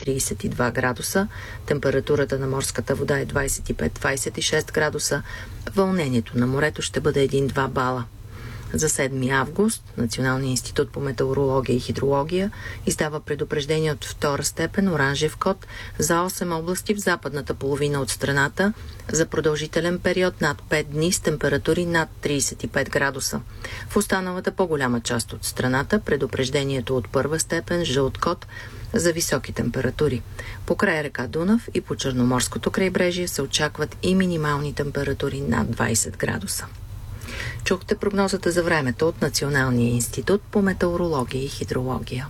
30-32 градуса, температурата на морската вода е 25-26 градуса, вълнението на морето ще бъде 1-2 бала. За 7 август Националният институт по метеорология и хидрология издава предупреждение от 2 степен оранжев код за 8 области в западната половина от страната за продължителен период над 5 дни с температури над 35 градуса. В останалата по-голяма част от страната предупреждението от 1 степен жълт код за високи температури. По край река Дунав и по Черноморското крайбрежие се очакват и минимални температури над 20 градуса. Чухте прогнозата за времето от Националния институт по метеорология и хидрология.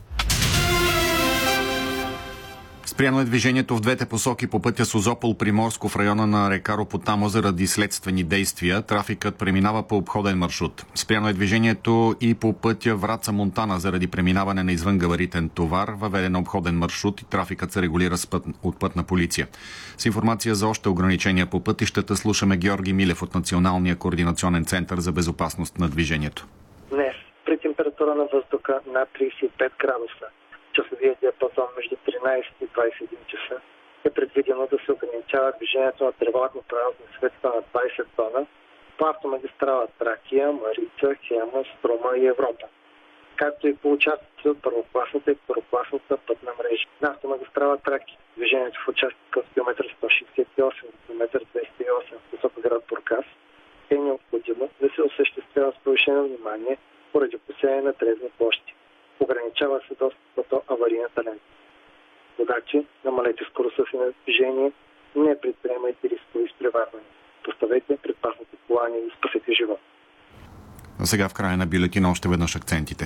Спряно е движението в двете посоки по пътя Созопол-Приморско в района на река Ропотамо заради следствени действия. Трафикът преминава по обходен маршрут. Спряно е движението и по пътя Враца-Монтана заради преминаване на извънгабаритен товар. Въведен обходен маршрут и трафикът се регулира от пътна полиция. С информация за още ограничения по пътищата слушаме Георги Милев от Националния координационен център за безопасност на движението. Днес при температура на въздуха над 35 градуса, часовия диапазон между 13 и 21 часа е предвидено да се ограничава движението на товарни превозни средства на 20 тона по автомагистрала Тракия, Марица, Хемус, Струма и Европа, както и по участъци от първокласната и второкласната пътна мрежа. На автомагистрала Тракия движението в участъка от км 168 до км 208 в посока град Бургас е необходимо да се осъществява с повишено внимание поради посеяне на трезни площи. Ограничава се достъпа до аварийната лента. Водачи, намалете скоростта си на движение, не предприемайте рискови изпреварвания. Поставете предпазните колани и спасете живот. А сега в края на бюлетина още веднъж акцентите.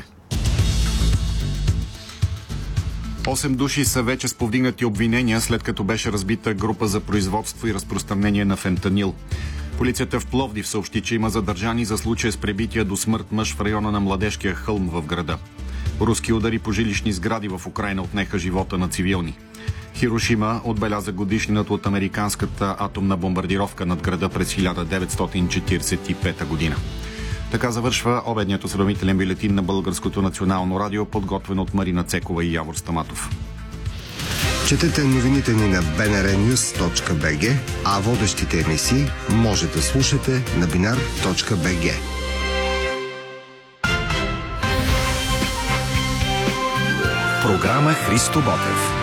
8 души са вече с повдигнати обвинения, след като беше разбита група за производство и разпространение на фентанил. Полицията в Пловдив съобщи, че има задържани за случая с пребития до смърт мъж в района на Младежкия хълм в града. Руски удари по жилищни сгради в Украйна отнеха живота на цивилни. Хирошима отбеляза годишнината от американската атомна бомбардировка над града през 1945 година. Така завършва обедният осведомителен бюлетин на Българското национално радио, подготвен от Марина Цекова и Явор Стаматов. Четете новините ни на bnrnews.bg, а водещите емисии може да слушате на binar.bg. Програма Христо Ботев.